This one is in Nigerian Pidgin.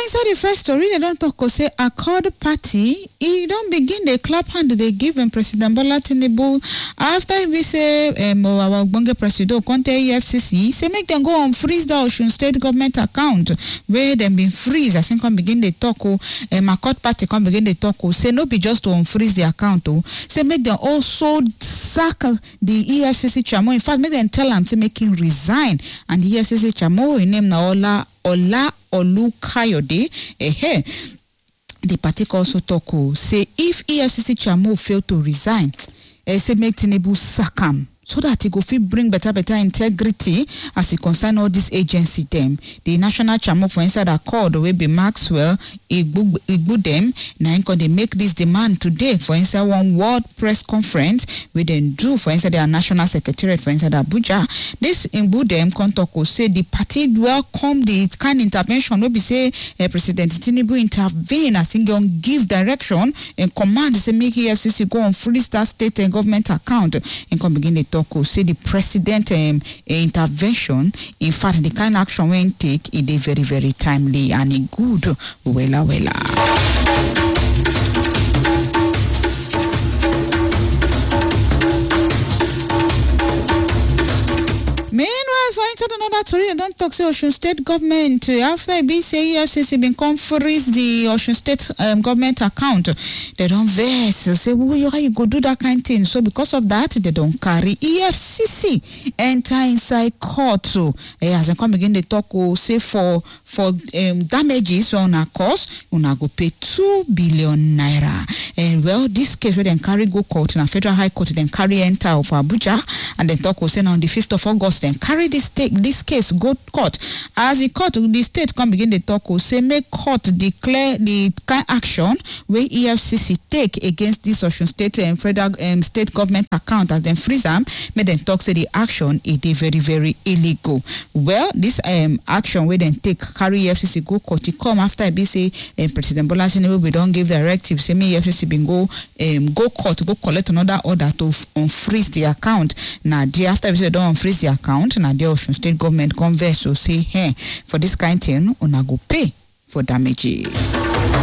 inside the first story, they don't talk say Accord Party, he don't begin the clap hand they give him President Bola Tinubu after we say our Bonge President Conte EFCC say make them go and freeze the Osun State government account where them been freeze. I think come begin the talk Accord Party come begin the talk say no be just to unfreeze the account say make them also sack the EFCC chamo. In fact, make them tell them to make him resign, and the EFCC chamo in name na Ola Olukayode. The party also talk say if EFCC chamo fail to resign, say make Tinubu sack him, so that he go fit bring better integrity as he concern all this agency them. The national chamo for inside Accord will be Maxwell Igbu them. Now they make this demand today for inside one world press conference we then do for inside their national secretariat for inside Abuja. This Igbu them Kontoko say the party welcome the kind intervention will be say President Tinubu intervene as he going give direction and command say make EFCC go and freeze that state and government account and come begin the talk say the president intervention. In fact, the kind of action we take it is very, very timely and it good. Wella. Meanwhile, for instance, another story, I don't talk say Osun State government after be say EFCC been come freeze the Osun State government account. They don't vex say well, you go do that kind of thing. So because of that, they don't carry EFCC enter inside court. So as they come again, they talk say for damages on a cost, una go pay 2 billion naira. And well, this case where they carry go court in a federal high court, then carry enter of Abuja, and then talk say on the 5th of August, then carry this case go court. As the court, the state come begin the talk say make court declare the kind action where EFCC take against this Osun State and federal state government account as them freeze them. Make them talk say the action it is very, very illegal. Well, this action where then take carry EFCC go court, it come after be say President Bola Tinubu we don't give directive say me EFCC been go court go collect another order to unfreeze the account. Now day after we say don't unfreeze the account, now the Osun State government converse so say hey for this kind of thing una go pay for damages.